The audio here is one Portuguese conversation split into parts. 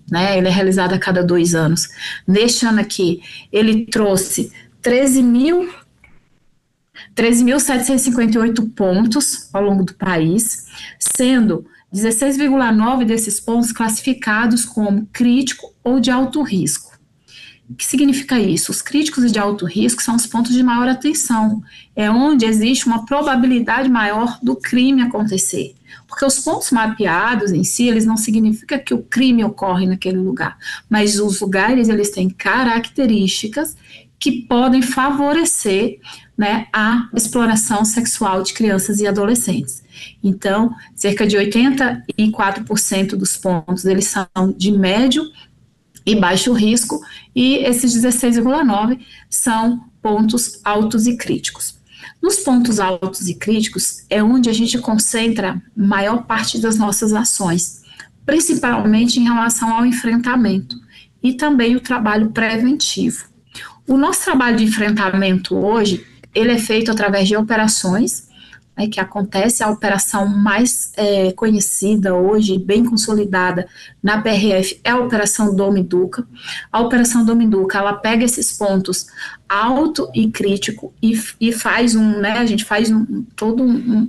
né? Ele é realizado a cada 2 anos. Neste ano aqui, ele trouxe 13.758 pontos ao longo do país, sendo 16,9 desses pontos classificados como crítico ou de alto risco. O que significa isso? Os críticos e de alto risco são os pontos de maior atenção, é onde existe uma probabilidade maior do crime acontecer. Porque os pontos mapeados em si, eles não significam que o crime ocorre naquele lugar, mas os lugares, eles têm características que podem favorecer, né, a exploração sexual de crianças e adolescentes. Então, cerca de 84% dos pontos, eles são de médio e baixo risco, e esses 16,9 são pontos altos e críticos. Nos pontos altos e críticos é onde a gente concentra maior parte das nossas ações, principalmente em relação ao enfrentamento e também o trabalho preventivo. O nosso trabalho de enfrentamento hoje, ele é feito através de operações, né, que acontece, a operação mais conhecida hoje, bem consolidada na PRF, é a Operação Doma-Educa. A Operação Doma-Educa, ela pega esses pontos alto e crítico e faz a gente faz todo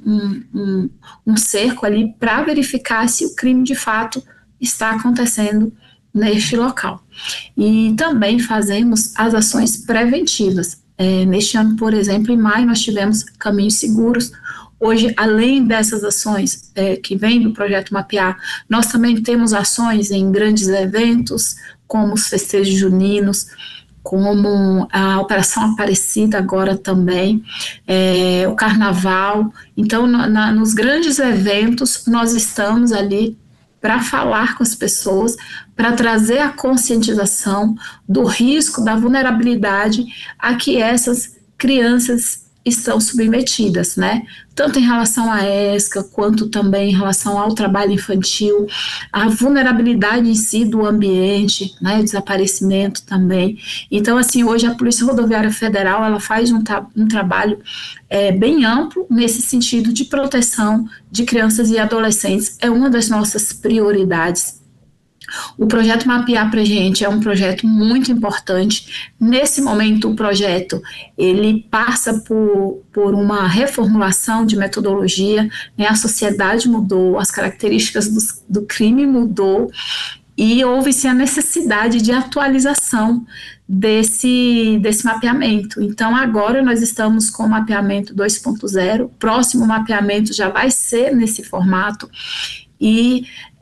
um cerco ali para verificar se o crime de fato está acontecendo neste local. E também fazemos as ações preventivas. Neste ano, por exemplo, em maio, nós tivemos caminhos seguros. Hoje, além dessas ações que vêm do projeto Mapear, nós também temos ações em grandes eventos, como os festejos juninos, como a Operação Aparecida agora também, o Carnaval. Então, nos grandes eventos, nós estamos ali para falar com as pessoas, para trazer a conscientização do risco, da vulnerabilidade a que essas crianças estão submetidas, né? Tanto em relação à ESCA, quanto também em relação ao trabalho infantil, a vulnerabilidade em si do ambiente, né? O desaparecimento também. Então, assim, hoje a Polícia Rodoviária Federal, ela faz um trabalho bem amplo nesse sentido de proteção de crianças e adolescentes. É uma das nossas prioridades. O projeto Mapear pra gente é um projeto muito importante. Nesse momento, o projeto, ele passa por uma reformulação de metodologia, né? A sociedade mudou, as características do crime mudou, e houve-se a necessidade de atualização desse mapeamento. Então, agora nós estamos com o mapeamento 2.0, o próximo mapeamento já vai ser nesse formato, e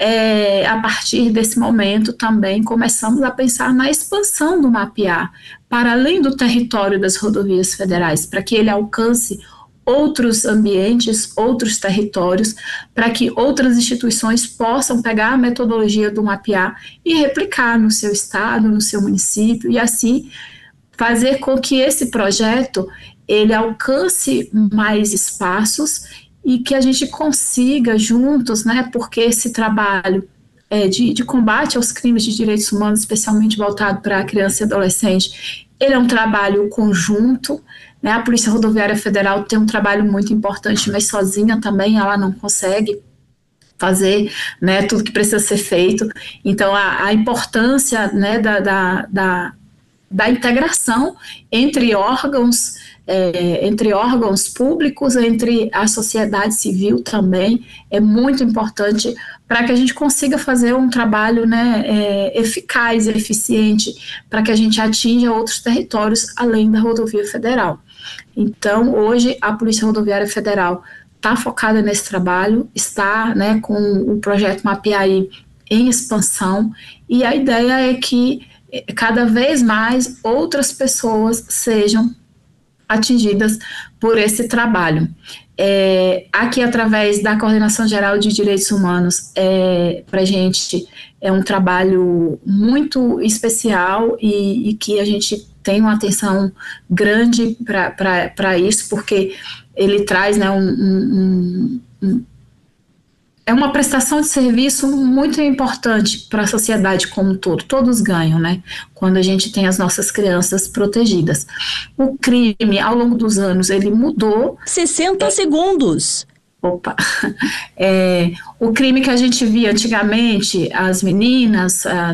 a partir desse momento também começamos a pensar na expansão do Mapear para além do território das rodovias federais, para que ele alcance outros ambientes, outros territórios, para que outras instituições possam pegar a metodologia do Mapear e replicar no seu estado, no seu município, e assim fazer com que esse projeto ele alcance mais espaços e que a gente consiga juntos, né, porque esse trabalho de combate aos crimes de direitos humanos, especialmente voltado para a criança e adolescente, ele é um trabalho conjunto, né? A Polícia Rodoviária Federal tem um trabalho muito importante, mas sozinha também ela não consegue fazer, né, tudo que precisa ser feito. Então, a importância, né, da integração entre órgãos públicos, entre a sociedade civil também, é muito importante para que a gente consiga fazer um trabalho, né, eficaz e eficiente, para que a gente atinja outros territórios além da rodovia federal. Então, hoje, a Polícia Rodoviária Federal está focada nesse trabalho, está, né, com o projeto Mapear em expansão, e a ideia é que cada vez mais outras pessoas sejam atingidas por esse trabalho. Aqui, através da Coordenação Geral de Direitos Humanos, para a gente é um trabalho muito especial e que a gente tem uma atenção grande para isso, porque ele traz, né, é uma prestação de serviço muito importante para a sociedade como um todo. Todos ganham, né, quando a gente tem as nossas crianças protegidas. O crime, ao longo dos anos, ele mudou. 60 segundos. Opa! O crime que a gente via antigamente, as meninas,